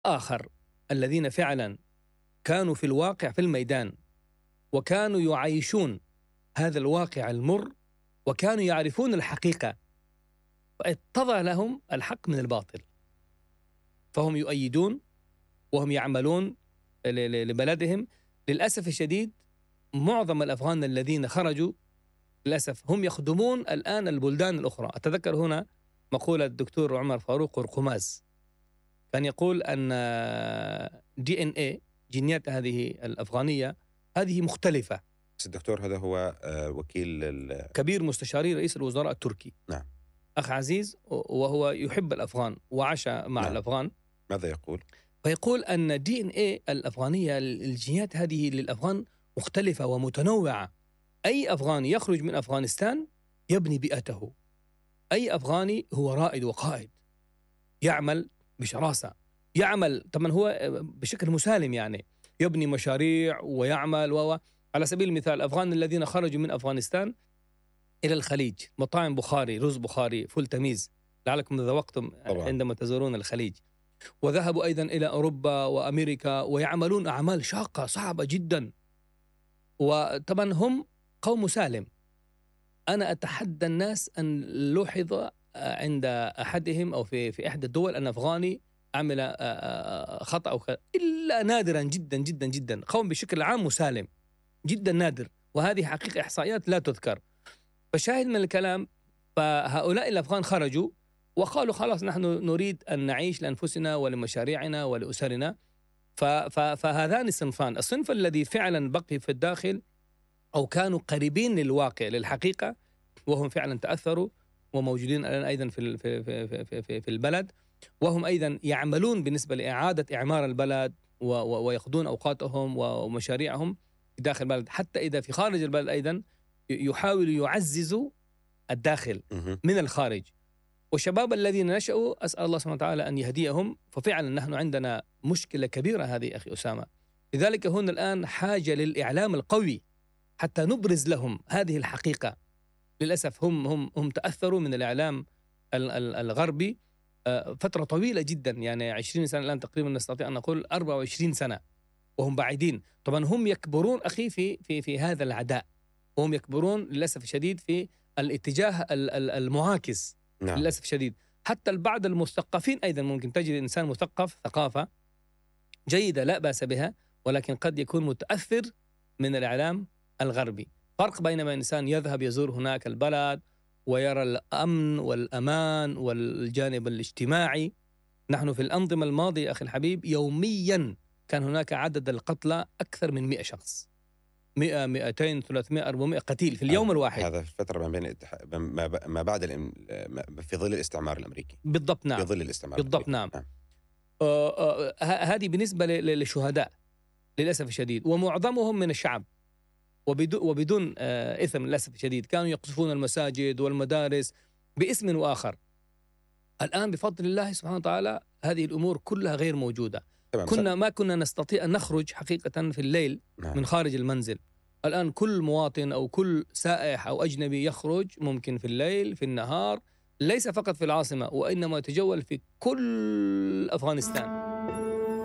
آخر الذين فعلا كانوا في الواقع في الميدان، وكانوا يعيشون هذا الواقع المر، وكانوا يعرفون الحقيقة، فاتضح لهم الحق من الباطل، فهم يؤيدون وهم يعملون لبلدهم. للأسف الشديد معظم الأفغان الذين خرجوا للأسف هم يخدمون الآن البلدان الأخرى. أتذكر هنا مقولة الدكتور عمر فاروق قرقماز، كان يقول أن DNA جينيات هذه الأفغانية هذه مختلفة. الدكتور هذا هو وكيل كبير مستشاري رئيس الوزراء التركي. نعم. أخ عزيز، وهو يحب الأفغان وعاش مع نعم. الأفغان. ماذا يقول؟ فيقول أن DNA الأفغانية، الجينيات هذه للأفغان مختلفة ومتنوعة. أي أفغاني يخرج من أفغانستان يبني بيئته، أي أفغاني هو رائد وقائد، يعمل بشراسة، يعمل طبعا هو بشكل مسالم، يعني يبني مشاريع ويعمل. على سبيل المثال الأفغان الذين خرجوا من أفغانستان إلى الخليج، مطاعم بخاري، رز بخاري، فول تميز، لعلكم ذوقتم عندما تزورون الخليج. وذهبوا أيضا إلى أوروبا وأمريكا ويعملون أعمال شاقة صعبة جدا. وطبعا هم قوم مسالم. أنا أتحدى الناس أن لوحظ عند أحدهم أو في إحدى الدول أن أفغاني عمل خطأ أو إلا نادرا جدا جدا جدا. قوم بشكل عام مسالم جدا نادر، وهذه حقيقة إحصائيات لا تذكر. فشاهد من الكلام، فهؤلاء الأفغان خرجوا وقالوا خلاص نحن نريد أن نعيش لأنفسنا ولمشاريعنا ولأسرنا. فهذان الصنفان، الصنف الذي فعلا بقي في الداخل أو كانوا قريبين للواقع للحقيقة، وهم فعلا تأثروا وموجودين الآن أيضا في البلد، وهم أيضا يعملون بالنسبة لإعادة إعمار البلد ويقضون أوقاتهم ومشاريعهم في داخل البلد. حتى إذا في خارج البلد أيضا يحاولوا يعززوا الداخل من الخارج. والشباب الذين نشأوا أسأل الله سبحانه وتعالى أن يهديهم. ففعلا نحن عندنا مشكلة كبيرة هذه أخي أسامة. لذلك هنا الآن حاجة للإعلام القوي حتى نبرز لهم هذه الحقيقة. للأسف هم تأثروا من الإعلام الغربي فترة طويلة جدا، يعني 20 سنة الآن تقريبا، نستطيع أن نقول 24 سنة وهم بعيدين. طبعا هم يكبرون أخي في هذا العداء، وهم يكبرون للأسف الشديد في الاتجاه المعاكس. نعم. للأسف الشديد حتى البعض المثقفين أيضا، ممكن تجد إنسان مثقف ثقافة جيدة لا بأس بها، ولكن قد يكون متأثر من الإعلام الغربي. فرق بينما إنسان يذهب يزور هناك البلد ويرى الأمن والأمان والجانب الاجتماعي. نحن في الأنظمة الماضية أخي الحبيب يوميا كان هناك عدد القتلى أكثر من 100 شخص، 100 200 300 400 قتيل في اليوم الواحد. هذا في الفترة ما بين ما بعد في ظل الاستعمار الأمريكي. بالضبط نعم. في ظل الاستعمار بالضبط الأمريكي. نعم. هذه بالنسبة للشهداء للأسف الشديد، ومعظمهم من الشعب وبدون إثم للأسف الشديد. كانوا يقصفون المساجد والمدارس باسم وآخر. الآن بفضل الله سبحانه وتعالى هذه الأمور كلها غير موجودة. ما كنا نستطيع أن نخرج حقيقة في الليل من خارج المنزل. الآن كل مواطن أو كل سائح أو أجنبي يخرج ممكن في الليل في النهار، ليس فقط في العاصمة وإنما يتجول في كل أفغانستان.